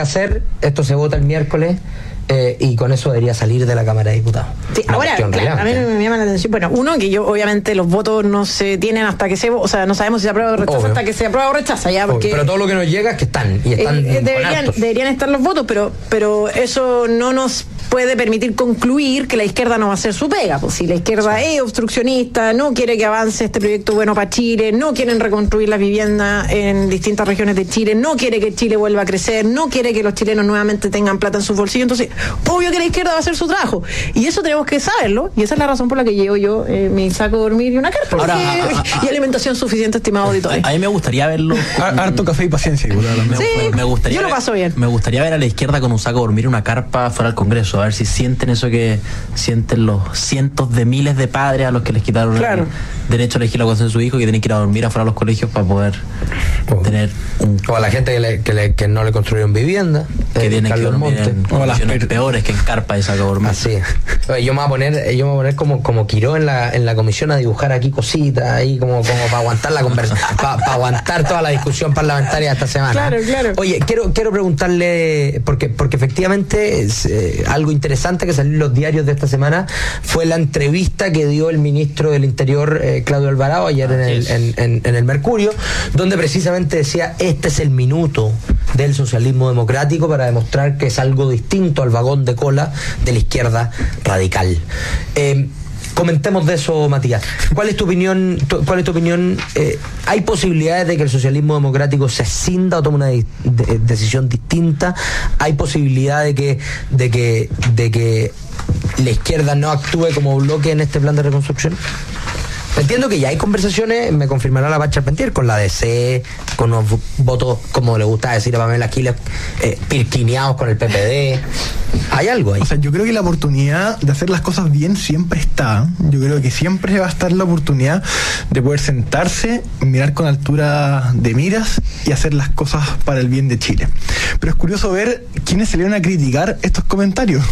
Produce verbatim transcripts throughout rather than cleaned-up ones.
que hacer, esto se vota el miércoles. Eh, y con eso debería salir de la Cámara de Diputados. Sí, ahora, claro, a mí me llama la atención. Bueno, uno, que yo, obviamente, los votos no se tienen hasta que se... O sea, no sabemos si se aprueba o rechaza Obvio. hasta que se aprueba o rechaza. Ya, porque, pero todo lo que nos llega es que están. Y están eh, deberían, deberían estar los votos, pero, pero eso no nos puede permitir concluir que la izquierda no va a hacer su pega. Pues si la izquierda sí. es obstruccionista, no quiere que avance este proyecto bueno para Chile, no quieren reconstruir las viviendas en distintas regiones de Chile, no quiere que Chile vuelva a crecer, no quiere que los chilenos nuevamente tengan plata en sus bolsillos, entonces obvio que la izquierda va a hacer su trabajo, y eso tenemos que saberlo, y esa es la razón por la que llevo yo eh, mi saco de dormir y una carpa. Ahora, porque, a, a, a, y alimentación suficiente, estimado auditorio. A, a mí me gustaría verlo con, harto café y paciencia. Me, sí, me, me gustaría yo lo paso bien. Me gustaría ver a la izquierda con un saco de dormir y una carpa fuera del Congreso, a ver si sienten eso que sienten los cientos de miles de padres a los que les quitaron claro. el derecho a elegir la cosa de su hijo, que tienen que ir a dormir afuera de los colegios para poder oh. tener un... O a la gente que, le, que, le, que no le construyeron vivienda, que tienen que dormir en condiciones per... peores que en carpa y saco de dormir. Así es. Oye, yo me voy a poner, yo me voy a poner como, como Quiró en la, en la comisión a dibujar aquí cositas, ahí como, como para aguantar la conversación, para, para aguantar toda la discusión parlamentaria esta semana. Claro, claro. Oye, quiero, quiero preguntarle, porque, porque efectivamente es eh, algo interesante que salió en los diarios de esta semana, fue la entrevista que dio el ministro del Interior, eh, Claudio Alvarado, ayer en el, en, en, en el Mercurio, donde precisamente decía, este es el minuto del socialismo democrático para demostrar que es algo distinto al vagón de cola de la izquierda radical. Eh, Comentemos de eso, Matías. ¿Cuál es tu opinión? Tu, ¿Cuál es tu opinión? Eh, ¿Hay posibilidades de que el socialismo democrático se escinda o tome una de, de, decisión distinta? ¿Hay posibilidad de que, de que, de que la izquierda no actúe como bloque en este plan de reconstrucción? Entiendo que ya hay conversaciones, me confirmará la Paz Charpentier, con la D C, con unos votos, como le gusta decir a Pamela Giles, eh, pirquineados con el P P D. ¿Hay algo ahí? O sea, yo creo que la oportunidad de hacer las cosas bien siempre está. Yo creo que siempre va a estar la oportunidad de poder sentarse, mirar con altura de miras y hacer las cosas para el bien de Chile. Pero es curioso ver quiénes salieron a criticar estos comentarios.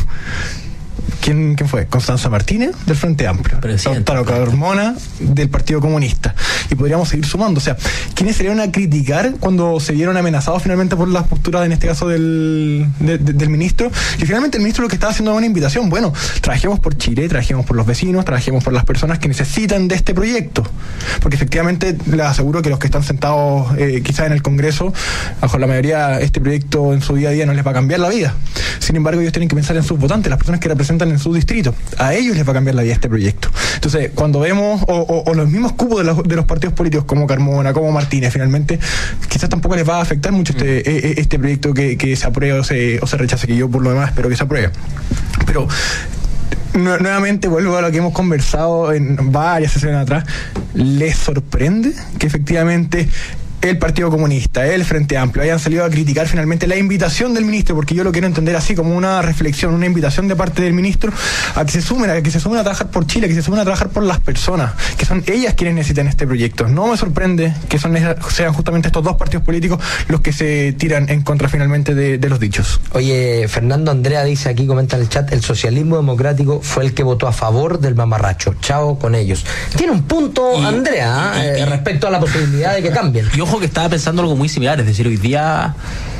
¿Quién, ¿Quién fue? Constanza Martínez, del Frente Amplio. Lautaro Carmona, del Partido Comunista. Y podríamos seguir sumando. O sea, ¿quiénes salieron a criticar cuando se vieron amenazados finalmente por las posturas, en este caso, del, de, de, del ministro? Y finalmente el ministro lo que estaba haciendo es una invitación. Bueno, trabajemos por Chile, trabajemos por los vecinos, trabajemos por las personas que necesitan de este proyecto. Porque efectivamente les aseguro que los que están sentados eh, quizás en el Congreso, bajo la mayoría, este proyecto en su día a día no les va a cambiar la vida. Sin embargo, ellos tienen que pensar en sus votantes, las personas que representan en su distrito. A ellos les va a cambiar la vida este proyecto. Entonces, cuando vemos, o, o, o los mismos cupos de los, de los partidos políticos como Carmona, como Martínez, finalmente, quizás tampoco les va a afectar mucho este, mm. este proyecto que, que se apruebe o se, o se rechace, que yo por lo demás espero que se apruebe. Pero nuevamente vuelvo a lo que hemos conversado en varias sesiones atrás. ¿Les sorprende que efectivamente el Partido Comunista, el Frente Amplio hayan salido a criticar finalmente la invitación del ministro? Porque yo lo quiero entender así, como una reflexión, una invitación de parte del ministro a que se sumen, a que se sumen a trabajar por Chile, que se sumen a trabajar por las personas, que son ellas quienes necesitan este proyecto. No me sorprende que son, sean justamente estos dos partidos políticos los que se tiran en contra finalmente de, de los dichos. Oye, Fernando Andrea dice aquí, comenta en el chat, el socialismo democrático fue el que votó a favor del mamarracho. Chao con ellos. Tiene un punto, y, Andrea, y, y, eh, y, respecto a la posibilidad de que cambien. Yo que estaba pensando algo muy similar, es decir, hoy día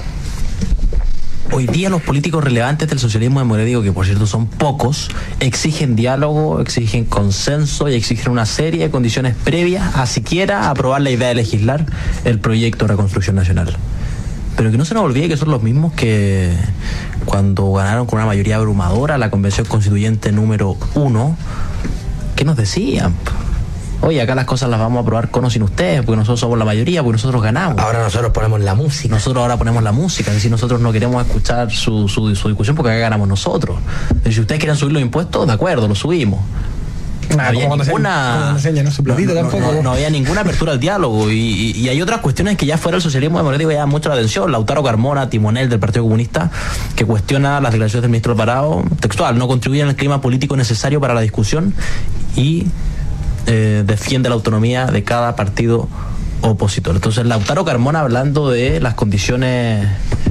hoy día los políticos relevantes del socialismo democrático, que por cierto son pocos, exigen diálogo, exigen consenso y exigen una serie de condiciones previas a siquiera aprobar la idea de legislar el proyecto de reconstrucción nacional. Pero que no se nos olvide que son los mismos que cuando ganaron con una mayoría abrumadora la convención constituyente número uno, ¿qué nos decían? Oye, acá las cosas las vamos a aprobar con o sin ustedes, porque nosotros somos la mayoría, porque nosotros ganamos. Ahora nosotros ponemos la música. Nosotros ahora ponemos la música, es decir, nosotros no queremos escuchar su, su, su discusión porque acá ganamos nosotros. Es decir, si ustedes quieren subir los impuestos, de acuerdo, los subimos. No había ninguna, no había ninguna apertura al diálogo, y, y, y hay otras cuestiones que ya fuera el socialismo democrático llaman mucho la atención. Lautaro Carmona, timonel del Partido Comunista, que cuestiona las declaraciones del ministro Alvarado, textual, no contribuyen al clima político necesario para la discusión y Eh, defiende la autonomía de cada partido opositor. Entonces, Lautaro Carmona, hablando de las condiciones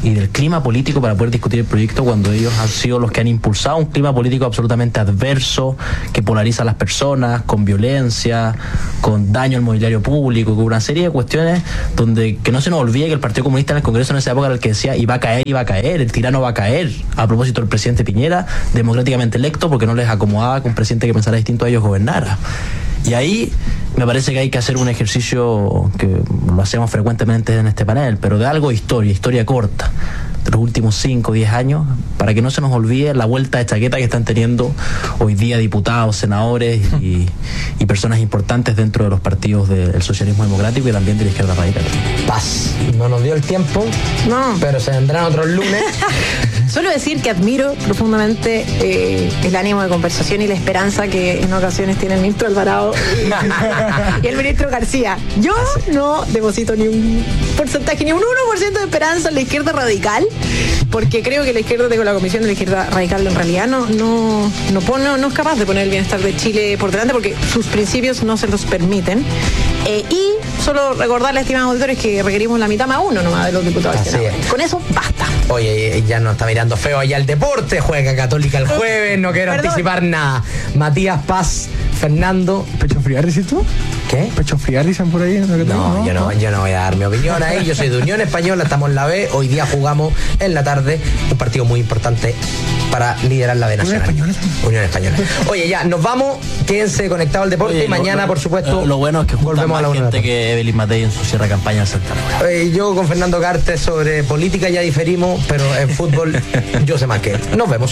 y del clima político para poder discutir el proyecto cuando ellos han sido los que han impulsado un clima político absolutamente adverso, que polariza a las personas, con violencia, con daño al mobiliario público, con una serie de cuestiones donde que no se nos olvide que el Partido Comunista en el Congreso en esa época era el que decía iba a caer, iba a caer, el tirano va a caer, a propósito del presidente Piñera, democráticamente electo, porque no les acomodaba que un presidente que pensara distinto a ellos gobernara. Y ahí me parece que hay que hacer un ejercicio que lo hacemos frecuentemente en este panel, pero de algo de historia, historia corta, de los últimos cinco o diez años, para que no se nos olvide la vuelta de chaqueta que están teniendo hoy día diputados, senadores y, y personas importantes dentro de los partidos del socialismo democrático y también de la izquierda radical. Paz. No nos dio el tiempo, no, pero se vendrán otros lunes. Solo decir que admiro profundamente eh, el ánimo de conversación y la esperanza que en ocasiones tiene el ministro Alvarado y, y el ministro García. Yo no deposito ni un porcentaje, ni un uno por ciento de esperanza en la izquierda radical, porque creo que la izquierda, tengo la comisión de la izquierda radical, en realidad no, no, no, pone, no es capaz de poner el bienestar de Chile por delante porque sus principios no se los permiten. Eh, y solo recordarle, estimados auditores, que requerimos la mitad más uno nomás de los diputados. Con eso basta. Oye, ya nos está mirando feo allá el deporte, juega Católica el jueves, no quiero Perdón. anticipar nada. Matías Paz, Fernando. ¿Pecho friar, dices tú? ¿Qué? ¿Pecho friar, dicen por ahí? No, no, yo no, yo no voy a dar mi opinión ahí. Yo soy de Unión Española, estamos en la B. Hoy día jugamos en la tarde un partido muy importante para liderar la B Nacional. Unión Española. Unión Española. Oye, ya, nos vamos. Quédense conectados al deporte. Oye, y mañana, lo, por supuesto, lo, lo bueno es que volvemos a la gente que Evelyn Matei en su cierre de campaña en Santa Laura. Eh, yo con Fernando Cartes sobre política ya diferimos, pero en fútbol yo sé más que él. Nos vemos.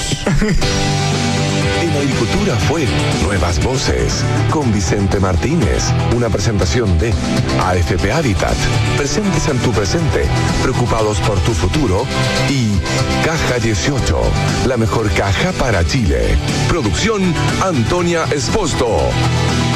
En Agricultura fue Nuevas Voces con Vicente Martínez, una presentación de A F P Habitat, presentes en tu presente, preocupados por tu futuro, y Caja dieciocho, la mejor caja para Chile. Producción Antonia Esposto.